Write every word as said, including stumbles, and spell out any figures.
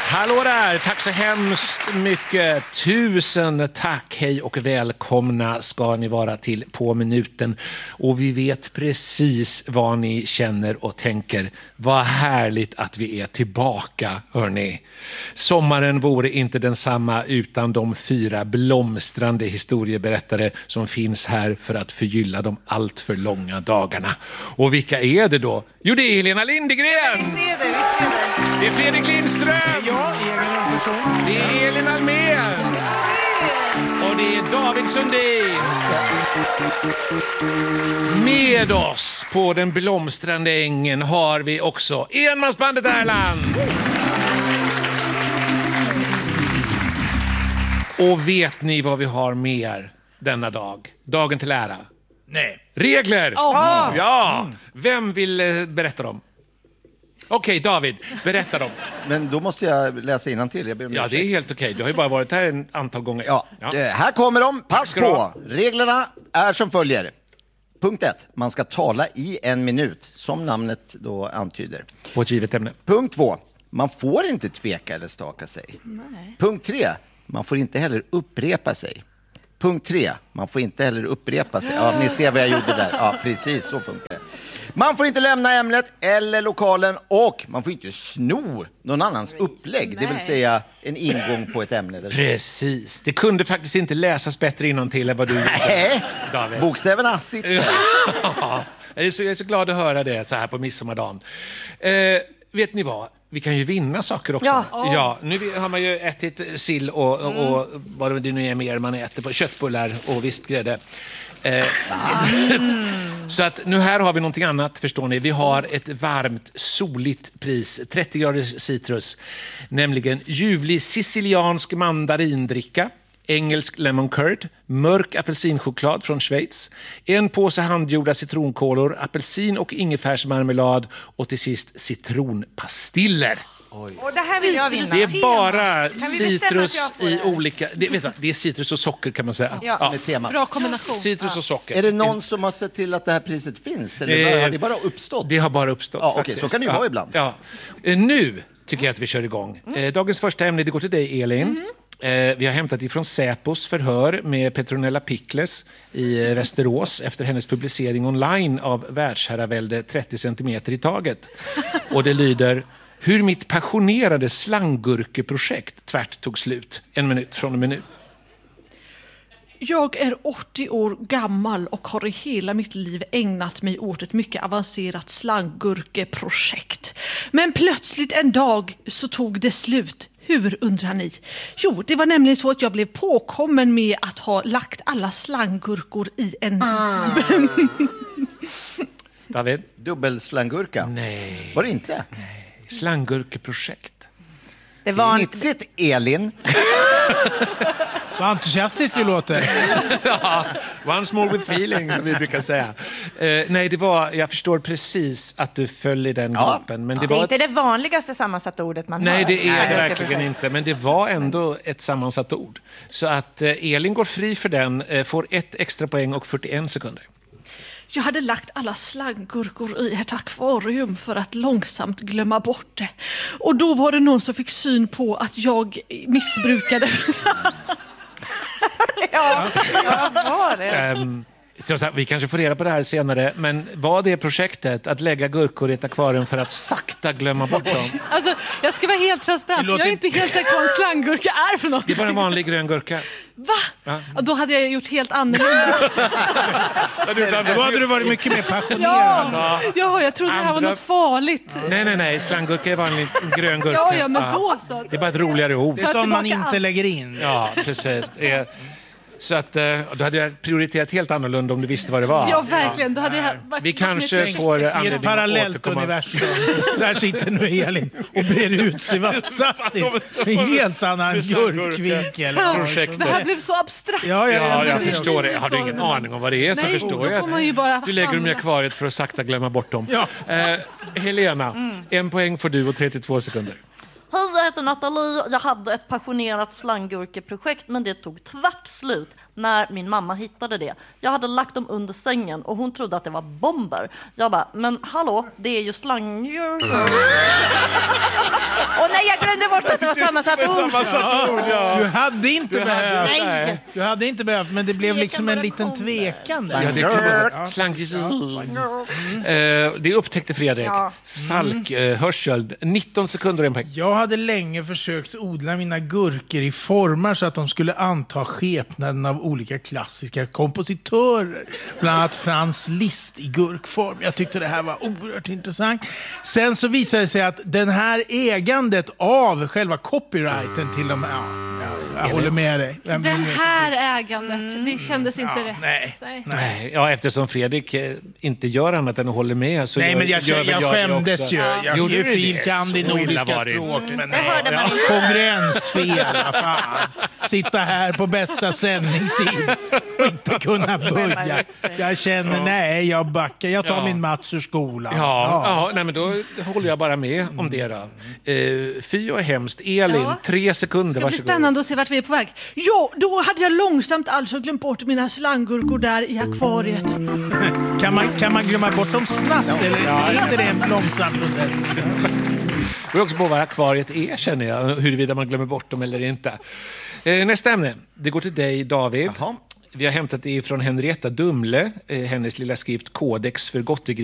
Hallå där, tack så hemskt mycket. Tusen tack, hej och välkomna ska ni vara till På minuten. Och vi vet precis vad ni känner och tänker. Vad härligt att vi är tillbaka, hörni. Sommaren vore inte densamma utan de fyra blomstrande historieberättare som finns här för att förgylla de allt för långa dagarna. Och vilka är det då? Jo, det är Helena Lindegren. Visst är det, visst är det. Det är Fredrik Lindström. Ja, egen person. Det är Elin Almér. Och det är David Sundin. Med oss på den blomstrande ängen har vi också enmansbandet Erland. Och vet ni vad vi har mer denna dag? Dagen till ära. Nej. Regler! Oh. Ja! Vem vill eh, berätta dem? Okej, David, berätta dem. Men då måste jag läsa innantill. Jag ber om Ja, det är helt okej. Du har ju bara varit här en antal gånger. Ja, Ja. Eh, här kommer de. Pass ska du på. ha. Reglerna är som följer. Punkt ett. Man ska tala i en minut, som namnet då antyder. På ett givet ämne. Punkt två. Man får inte tveka eller staka sig. Nej. Punkt tre. Man får inte heller upprepa sig. Punkt tre. Man får inte heller upprepa sig. Ja, ni ser vad jag gjorde där. Ja, precis så funkar det. Man får inte lämna ämnet eller lokalen och man får inte sno någon annans upplägg. Det vill Nej. säga en ingång på ett ämne. Eller så. Precis. Det kunde faktiskt inte läsas bättre innantill än vad du gjorde, Nej, David. bokstäverna sitter. Ja, jag är, så, jag är så glad att höra det så här på midsommardagen. Eh, vet ni vad? Vi kan ju vinna saker också. Ja. Ja, nu har man ju ätit sill och, och, och vad det nu är mer man äter på köttbullar och vispgrädde. Eh, så att nu här har vi någonting annat, förstår ni. Vi har ett varmt, soligt pris, trettio graders citrus, nämligen ljuvlig siciliansk mandarindricka, engelsk lemon curd, mörk apelsinchoklad från Schweiz, en påse handgjorda citronkolor, apelsin och ingefärsmarmelad och till sist citronpastiller. Och det här vill jag vinna. Det är bara Kan vi bestämma citrus att jag får i det här? olika... Det, vet du, det är citrus och socker kan man säga. Ja. Med tema. Bra kombination. Citrus och socker. Är det någon som har sett till att det här priset finns? Eller Eh, har det bara uppstått? Det har bara uppstått. Ja, okej, faktiskt. så kan det ju ja. vara ibland. Ja. Eh, Nu tycker jag att vi kör igång. Eh, Dagens första ämne, det går till dig, Elin. Eh, Vi har hämtat ifrån Säpos förhör med Petronella Pickles i eh, Västerås efter hennes publicering online av världsherravälde trettio centimeter i taget. Och det lyder: hur mitt passionerade slanggurkeprojekt tvärt tog slut. En minut från och med nu. Jag är åttio år gammal och har i hela mitt liv ägnat mig åt ett mycket avancerat slanggurkeprojekt. Men plötsligt en dag så tog det slut. Hur, undrar ni? Jo, det var nämligen så att jag blev påkommen med att ha lagt alla slanggurkor i en... David? Dubbelslanggurka? Nej. Var det inte? Slanggurkeprojekt. Det var en... Snitsigt, Elin. Vad entusiastiskt du låter. Ja, once more with feeling, som vi brukar säga. Eh, nej, det var, jag förstår precis att du föll i den Ja. gropen. Men det, Det är var inte ett, det vanligaste sammansatta ordet man nej, hör. det är det Nej, verkligen projekt. inte. Men det var ändå ett sammansatt ord. Så att eh, Elin går fri för den, eh, får ett extra poäng och fyrtioen sekunder. Jag hade lagt alla slanggurkor i ett akvarium för att långsamt glömma bort det. Och då var det någon som fick syn på att jag missbrukade... Ja, ja, vad var det? Ehm, så, så, vi kanske får reda på det här senare. Men var det projektet att lägga gurkor i ett akvarium för att sakta glömma bort dem? Alltså, jag ska vara helt transparent. Det låter Jag är inte helt säker på vad en slanggurka är för något. Det var en vanlig grön gurka. Va? Ja, då hade jag gjort helt annorlunda. Då hade du varit mycket mer passionerad. Ja, ja, jag trodde det här var Andra- något farligt. Nej, nej, nej. Slanggurka är vanlig grön gurka. Ja, ja, men då så. Det är bara ett roligare ord. Det är sånt man tillbaka inte allt. lägger in. Ja, precis. Det är, så att, eh, då hade jag prioriterat helt annorlunda om du visste vad det var. Ja, verkligen. Då hade jag varit Vi kanske mycket- får I anledning ett att parallellt återkomma. universum. Där sitter nu Elin och brer ut sig. Fantastiskt. En helt annan gurkvinkel. Projektet. Det här blev så abstrakt. Ja, ja, Ja, jag det är förstår det. så. Har du ingen aning om vad det är så Nej, förstår då jag får man det. ju bara Du lägger dem i famla. akvariet för att sakta glömma bort dem. Ja. Eh, Helena, en poäng får du och trettiotvå sekunder. Hej, jag heter Nathalie. Jag hade ett passionerat slanggurkeprojekt, men det tog tvärt slut när min mamma hittade det. Jag hade lagt dem under sängen och hon trodde att det var bomber. Jag bara, men hallå, det är ju slanggurkor. Och nej, jag glömde bort att det var var sammansatta ord. Sammansatta ord, ja. Du hade inte Du hade- behövt. Nej. Du hade inte behövt, men det blev liksom en liten tvekan där. Ja, det kan man säga. Slankigt. Eh, Det upptäckte Fredrik. Ja. Falk, eh, hörsel, nitton sekunder och en poäng. Jag hade länge försökt odla mina gurkor i formar så att de skulle anta skepnaden av olika klassiska kompositörer. Bland annat Franz Liszt i gurkform. Jag tyckte det här var oerhört intressant. Sen så visade det sig att den här ägandet av själva copyrighten till de här... Ja, jag, jag håller med dig. Vem Det vill mer? här ägandet, det kändes inte rätt. nej. Nej, ja, eftersom Fredrik eh, inte gör annat än att hålla med så Nej, gör, men jag, gör jag, väl jag det skämdes också. ju. Jag Gjorde är du det? filkand i Så illa nordiska var det språk. Men Det nej, hörde man inte. konkurrensfel, vad fan. Sitta här på bästa sändningstid och inte kunna börja. Jag känner, nej, jag backar. Jag tar Ja. min Mats ur skolan. Ja, ja. nej, men då håller jag bara med om det då. Eh, fy och hemskt. Elin, Ja. tre sekunder, Det ska bli varsågod. spännande att se vart vi är på väg. Jo, då hade jag långsamt alltså glömt bort mina slanggurkor där i akvariet. Kan man, kan man glömma bort dem snabbt? Eller är inte det en långsam process? Jag också på vad akvariet är, känner jag, huruvida man glömmer bort dem eller inte. Eh, nästa ämne, det går till dig, David. Jaha. Vi har hämtat det från Henrietta Dumle, eh, hennes lilla skrift Kodex för gottegris.